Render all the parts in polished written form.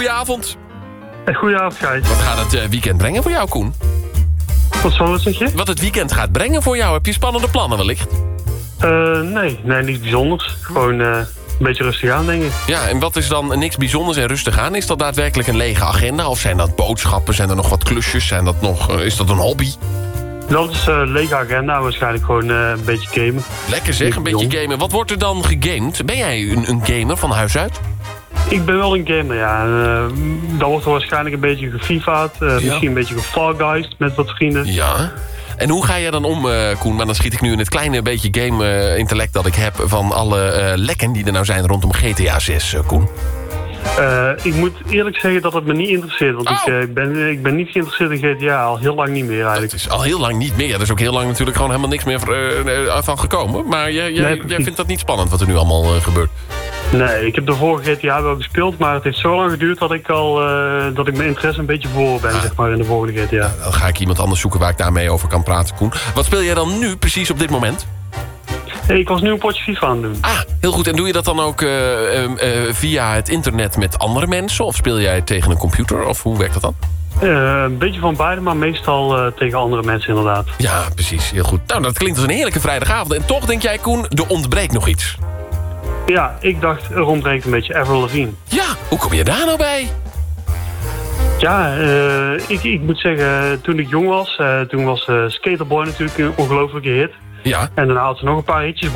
goedenavond. Goedenavond, Gijs. Wat gaat het weekend brengen voor jou, Koen? Wat zeg je? Wat het weekend gaat brengen voor jou? Heb je spannende plannen wellicht? Nee, niets bijzonders. Gewoon een beetje rustig aan, denk ik. Ja, en wat is dan niks bijzonders en rustig aan? Is dat daadwerkelijk een lege agenda? Of zijn dat boodschappen? Zijn er nog wat klusjes? Is dat een hobby? Dat is lege agenda, waarschijnlijk gewoon een beetje gamen. Lekker zeg, een beetje gamen. Wat wordt er dan gegamed? Ben jij een gamer van huis uit? Ik ben wel een gamer, ja. Dan wordt er waarschijnlijk een beetje gefifa'd. Misschien een beetje gefall guys met wat vrienden. Ja. En hoe ga jij dan om, Koen? Maar dan schiet ik nu in het kleine beetje game-intellect dat ik heb... van alle lekken die er nou zijn rondom GTA 6, Koen. Ik moet eerlijk zeggen dat het me niet interesseert. Want ik ben niet geïnteresseerd in GTA. Al heel lang niet meer eigenlijk. Dat is al heel lang niet meer. Er is ook heel lang natuurlijk gewoon helemaal niks meer van gekomen. Maar jij vindt dat niet spannend wat er nu allemaal gebeurt? Nee, ik heb de vorige GTA wel gespeeld, maar het heeft zo lang geduurd dat ik mijn interesse een beetje voor ben, zeg maar, in de volgende GTA. Ja, dan ga ik iemand anders zoeken waar ik daarmee over kan praten, Koen. Wat speel jij dan nu precies op dit moment? Hey, ik was nu een potje FIFA aan het doen. Ah, heel goed. En doe je dat dan ook via het internet met andere mensen? Of speel jij tegen een computer? Of hoe werkt dat dan? Een beetje van beide, maar meestal tegen andere mensen inderdaad. Ja, precies. Heel goed. Nou, dat klinkt als een heerlijke vrijdagavond. En toch denk jij, Koen, er ontbreekt nog iets. Ja, ik dacht, er ontbreekt een beetje Avril Lavigne. Ja, hoe kom je daar nou bij? Ja, ik moet zeggen, toen ik jong was, toen was Skaterboy natuurlijk een ongelofelijke hit. Ja. En daarna had ze nog een paar hitjes,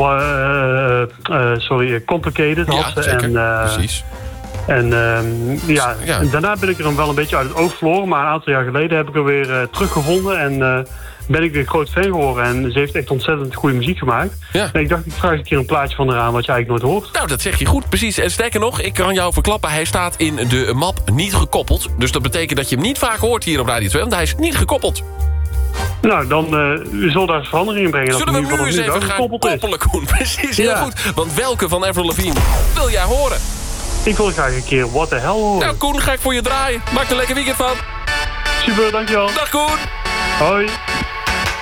Complicated had ze. Zeker. En, precies. En daarna ben ik er wel een beetje uit het oog verloren. Maar een aantal jaar geleden heb ik er weer teruggevonden. En ben ik weer groot fan geworden. En ze heeft echt ontzettend goede muziek gemaakt. Ja. En ik dacht, ik vraag een keer een plaatje van haar aan wat je eigenlijk nooit hoort. Nou, dat zeg je goed, precies. En sterker nog, ik kan jou verklappen, hij staat in de map niet gekoppeld. Dus dat betekent dat je hem niet vaak hoort hier op Radio 2, want hij is niet gekoppeld. Nou, dan we zullen daar eens verandering in brengen. Zullen we nu eens even gaan koppelen, Koen? Precies, heel goed. Want welke van Avril Lavigne wil jij horen? Ik wil graag een keer What the Hell horen. Nou, Koen, ga ik voor je draaien. Maak er een lekker weekend van. Super, dankjewel. Dag, Koen. Hoi.